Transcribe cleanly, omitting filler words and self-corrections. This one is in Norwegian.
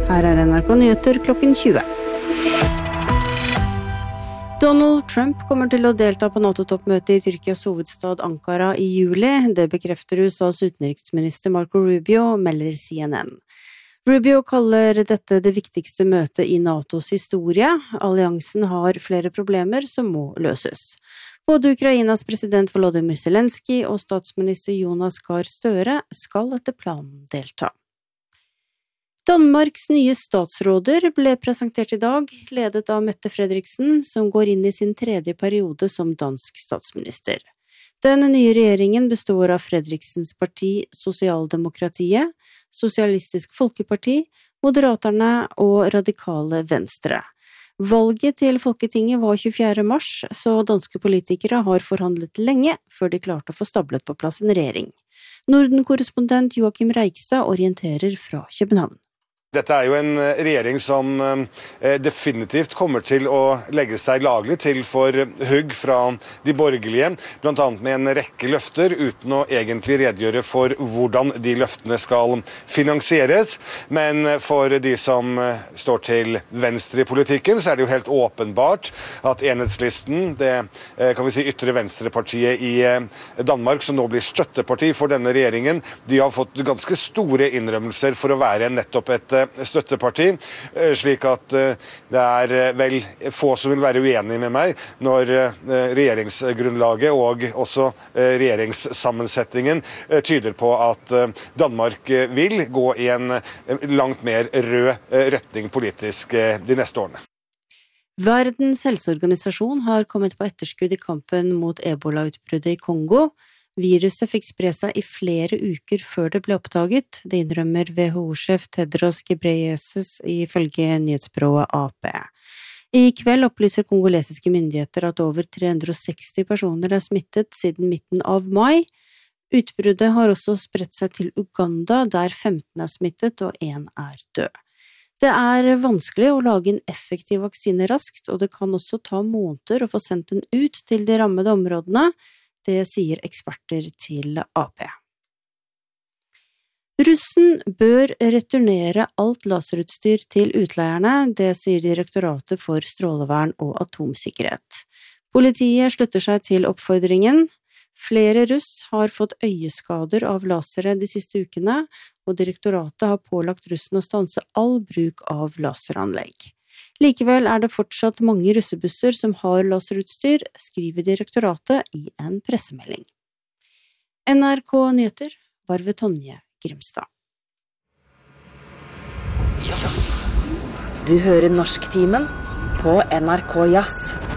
Her NRK Nyheter klokken 20. Donald Trump kommer til å delta på NATO-toppmøtet i Tyrkias hovedstad Ankara i juli. Det bekrefter USAs utenriksminister Marco Rubio, melder CNN. Rubio kaller dette det viktigste møtet i NATOs historie. Alliansen har flere problemer som må løses. Både Ukrainas president Volodymyr Zelensky og statsminister Jonas Gahr Støre skal etter planen delta. Danmarks nye statsråder ble presentert i dag, ledet av Mette Frederiksen, som går inn i sin tredje periode som dansk statsminister. Den nye regjeringen består av Fredriksens parti Sosialdemokratiet, Sosialistisk Folkeparti, Moderaterne og Radikale Venstre. Valget til Folketinget var 24. mars, så danske politikere har forhandlet lenge før de klarte å få stablet på plass en regjering. Norden-korrespondent Joachim Reigstad orienterer fra København. Dette jo en regjering som definitivt kommer til å legge seg laglig til for hugg fra de borgerlige, blant annet med en rekke løfter, uten å egentlig redegjøre for hvordan de løftene skal finansieres. Men for de som står til venstre i politikken, så det jo helt åpenbart at enhetslisten, det kan vi si ytre venstrepartiet i Danmark, som nå blir støtteparti for denne regjeringen, de har fått ganske store innrømmelser for å være nettopp et støtteparti, slik at det vel få som vil være uenige med meg når regjeringsgrunnlaget og også regjeringssammensetningen tyder på at Danmark vil gå i en langt mer rød retning politisk de neste årene. Verdens helseorganisasjon har kommet på etterskudd i kampen mot ebola-utbruddet i Kongo. Viruset fikk spre seg i flere uker før det ble oppdaget, det innrømmer WHO-sjef Tedros Ghebreyesus ifølge nyhetsbyrået AP. I kveld opplyser kongolesiske myndigheter at over 360 personer smittet siden midten av mai. Utbruddet har også spredt seg til Uganda, der 15 smittet og 1 død. Det vanskelig å lage en effektiv vaksine raskt, og det kan også ta måneder å få sendt den ut til de rammede områdene. Det sier eksperter til AP. Russen bør returnere alt laserutstyr til utleierne, det sier Direktoratet for strålevern og atomsikkerhet. Politiet slutter seg til oppfordringen. Flere russ har fått øyeskader av lasere de siste ukene, og direktoratet har pålagt russen å stanse all bruk av laseranlegg. Likevel det fortsatt mange russebusser som har laserutstyr, skriver direktoratet i en pressemelding. NRK Nyheter var ved Tonje Grimstad. Du hører Norsktimen på NRK Jazz.